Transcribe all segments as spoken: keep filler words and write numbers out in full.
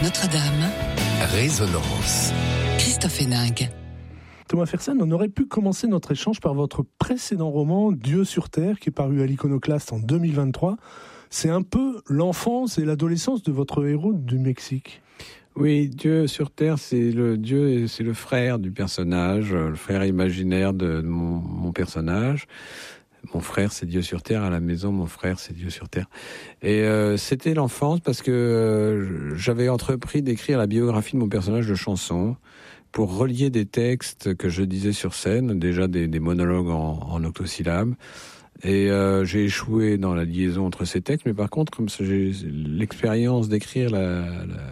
Notre-Dame. Résonance. Christophe Héningue. Thomas Fersen, on aurait pu commencer notre échange par votre précédent roman, Dieu sur Terre, qui est paru à l'Iconoclaste en deux mille vingt-trois. C'est un peu l'enfance et l'adolescence de votre héros du Mexique. Oui, Dieu sur Terre, c'est le Dieu, c'est le frère du personnage, le frère imaginaire de mon, mon personnage. Mon frère, c'est Dieu sur Terre. À la maison, mon frère, c'est Dieu sur Terre. Et euh, c'était l'enfance parce que euh, j'avais entrepris d'écrire la biographie de mon personnage de chanson pour relier des textes que je disais sur scène, déjà des, des monologues en, en octosyllabes. Et euh, j'ai échoué dans la liaison entre ces textes, mais par contre, comme j'ai l'expérience d'écrire la,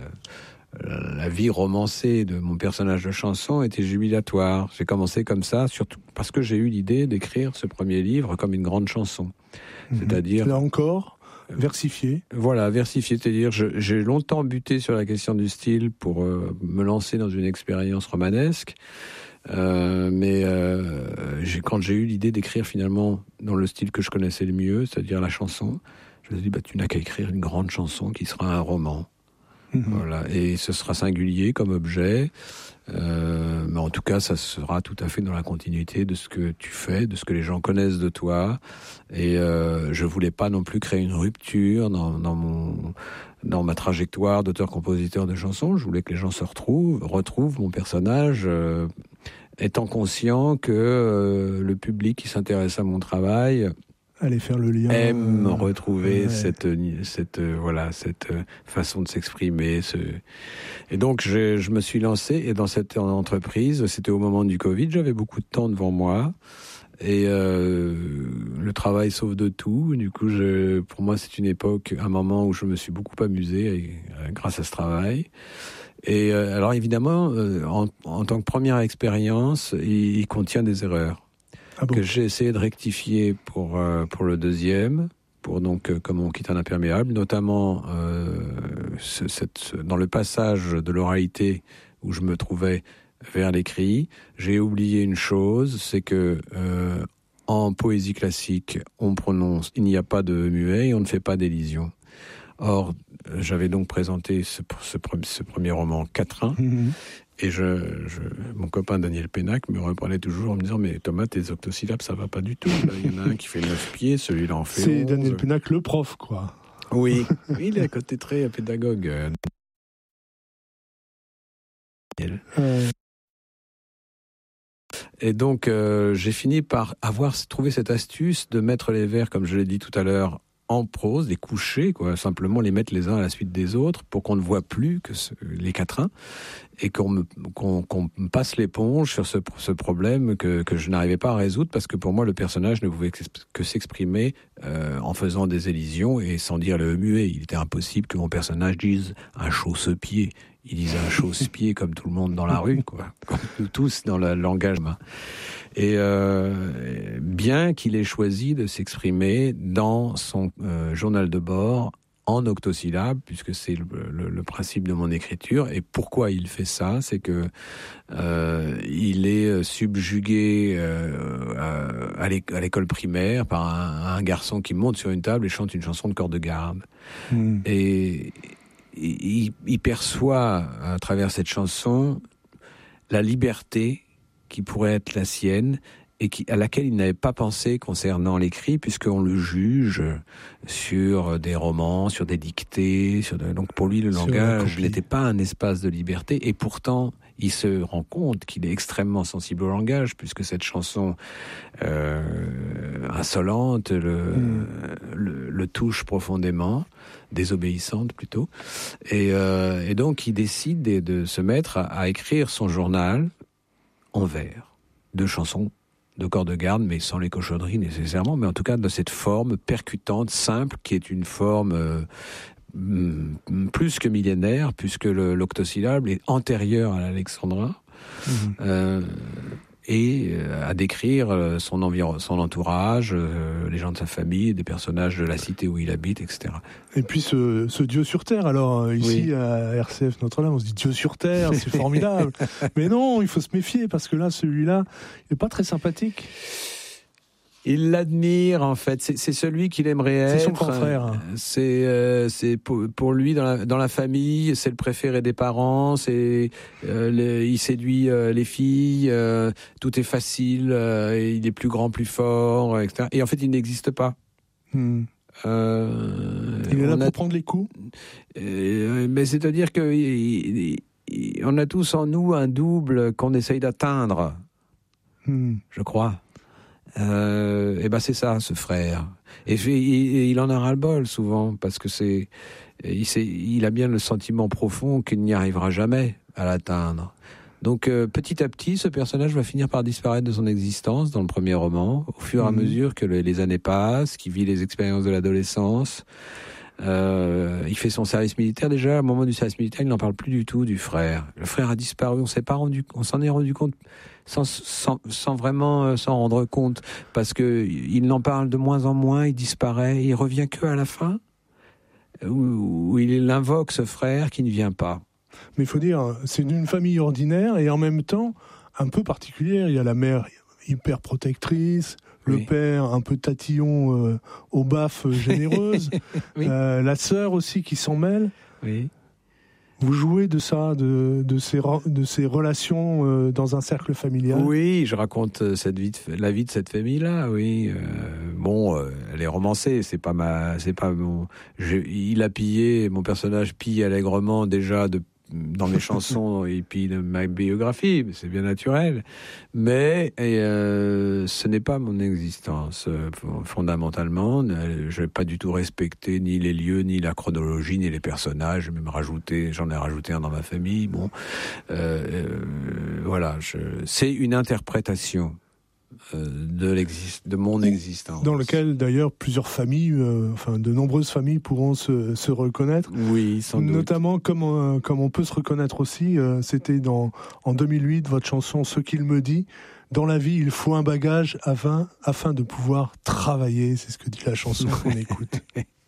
la, la vie romancée de mon personnage de chanson était jubilatoire. J'ai commencé comme ça, surtout parce que j'ai eu l'idée d'écrire ce premier livre comme une grande chanson. Mmh. C'est-à-dire... Là encore, versifié. Voilà, versifié, c'est-à-dire je, j'ai longtemps buté sur la question du style pour euh, me lancer dans une expérience romanesque. Euh, mais euh, j'ai, quand j'ai eu l'idée d'écrire finalement dans le style que je connaissais le mieux, c'est-à-dire la chanson, je me suis dit, bah, tu n'as qu'à écrire une grande chanson qui sera un roman. Mmh. Voilà. Et ce sera singulier comme objet, euh, mais en tout cas, ça sera tout à fait dans la continuité de ce que tu fais, de ce que les gens connaissent de toi. Et euh, je voulais pas non plus créer une rupture dans, dans mon... dans ma trajectoire d'auteur-compositeur de chansons. Je voulais que les gens se retrouvent, retrouvent mon personnage, euh, étant conscient que euh, le public qui s'intéresse à mon travail aller faire le lien, aime euh, retrouver ouais. cette, cette, euh, voilà, cette euh, façon de s'exprimer. Ce... Et donc, je, je me suis lancé, et dans cette entreprise, c'était au moment du Covid, j'avais beaucoup de temps devant moi. Et euh, le travail sauve de tout. Du coup, je, pour moi, c'est une époque, un moment où je me suis beaucoup amusé et, euh, grâce à ce travail. Et euh, alors, évidemment, euh, en, en tant que première expérience, il, il contient des erreurs ah bon que j'ai essayé de rectifier pour euh, pour le deuxième, pour donc euh, comme on quitte un imperméable, notamment euh, ce, cette, ce, dans le passage de l'oralité où je me trouvais vers l'écrit, j'ai oublié une chose, c'est que euh, en poésie classique, on prononce, il n'y a pas de muet et on ne fait pas d'élision. Or, j'avais donc présenté ce, ce, ce premier roman quatrain, mmh. et je, je, mon copain Daniel Pénac me reprenait toujours en me disant « Mais Thomas, tes octosyllabes, ça va pas du tout. Là, il y en a un qui fait neuf pieds, celui-là en fait C'est onze. » Daniel Pénac, le prof, quoi. Oui, il est à côté très pédagogue. Euh. Et donc, euh, j'ai fini par avoir trouvé cette astuce de mettre les vers, comme je l'ai dit tout à l'heure, en prose, les coucher, quoi, simplement les mettre les uns à la suite des autres pour qu'on ne voit plus que ce, les quatrains et qu'on me, qu'on, qu'on me passe l'éponge sur ce, ce problème que, que je n'arrivais pas à résoudre parce que pour moi, le personnage ne pouvait que s'exprimer euh, en faisant des élisions et sans dire le muet. Il était impossible que mon personnage dise un chausse-pied. Il disait un chausse-pied comme tout le monde dans la rue, quoi, comme nous tous dans le langage. Et euh, bien qu'il ait choisi de s'exprimer dans son euh, journal de bord en octosyllabes, puisque c'est le, le, le principe de mon écriture. Et pourquoi il fait ça ? C'est que euh, il est subjugué euh, à, à l'école primaire par un, un garçon qui monte sur une table et chante une chanson de corps de garde. Mmh. Et il, il perçoit à travers cette chanson la liberté qui pourrait être la sienne et qui, à laquelle il n'avait pas pensé concernant l'écrit, puisqu'on le juge sur des romans, sur des dictées. Sur de... Donc pour lui, le langage n'était pas un espace de liberté. Et pourtant, il se rend compte qu'il est extrêmement sensible au langage, puisque cette chanson euh, insolente le, mmh. le, le touche profondément, désobéissante plutôt. Et, euh, et donc, il décide de, de se mettre à, à écrire son journal en vers, de chansons de corps de garde, mais sans les cochonneries nécessairement, mais en tout cas de cette forme percutante, simple, qui est une forme euh, plus que millénaire, puisque le, l'octosyllabe est antérieur à l'alexandrin, mmh. euh, et à décrire son, environ, son entourage, euh, les gens de sa famille, des personnages de la cité où il habite, et cetera. Et puis ce, ce Dieu sur Terre, alors ici oui. à R C F Notre-Dame, on se dit Dieu sur Terre, c'est formidable. Mais non, il faut se méfier, parce que là, celui-là, il n'est pas très sympathique. Il l'admire, en fait. C'est, c'est celui qu'il aimerait être. C'est son grand frère. C'est, euh, c'est pour, pour lui, dans la, dans la famille, c'est le préféré des parents. C'est, euh, les, il séduit euh, les filles. Euh, tout est facile. Euh, il est plus grand, plus fort, et cetera. Et en fait, il n'existe pas. Hmm. Euh, il est là on pour a, prendre les coups. Euh, mais c'est-à-dire que il, il, on a tous en nous un double qu'on essaye d'atteindre. Hmm. Je crois. Euh, et ben c'est ça, ce frère. Et, et, et il en a ras-le-bol souvent parce que c'est, il, c'est, il a bien le sentiment profond qu'il n'y arrivera jamais à l'atteindre. Donc euh, petit à petit, ce personnage va finir par disparaître de son existence dans le premier roman, au fur et à mmh. mesure que le, les années passent, qu'il vit les expériences de l'adolescence. Euh, il fait son service militaire. Déjà, au moment du service militaire, il n'en parle plus du tout du frère. Le frère a disparu. On s'est pas rendu, on s'en est rendu compte sans, sans, sans vraiment euh, s'en rendre compte, parce que il n'en parle de moins en moins. Il disparaît. Il revient que à la fin, où, où il invoque ce frère qui ne vient pas. Mais il faut dire, c'est d'une famille ordinaire et en même temps un peu particulière. Il y a la mère hyper protectrice. Le oui. père, un peu tatillon, euh, aux baffes généreuses. oui. euh, la sœur aussi qui s'en mêle. Oui. Vous jouez de ça, de, de, ces, de ces relations euh, dans un cercle familial? Oui, je raconte cette vie de, la vie de cette famille-là, oui. Euh, bon, euh, elle est romancée, c'est pas ma... C'est pas mon, je, il a pillé, mon personnage pille allègrement déjà de dans mes chansons et puis de ma biographie, c'est bien naturel. Mais et, euh, ce n'est pas mon existence. Fondamentalement, je n'ai pas du tout respecté ni les lieux, ni la chronologie, ni les personnages. J'ai même rajouté, j'en ai rajouté un dans ma famille. Bon, euh, euh, voilà, je, c'est une interprétation de, l'exist- de mon existence. Dans lequel d'ailleurs plusieurs familles, euh, enfin de nombreuses familles pourront se, se reconnaître. Oui, sans doute. Notamment comme, euh, comme on peut se reconnaître aussi, euh, c'était dans, en deux mille huit, votre chanson « Ce qu'il me dit ». Dans la vie, il faut un bagage afin, afin de pouvoir travailler. C'est ce que dit la chanson qu'on écoute.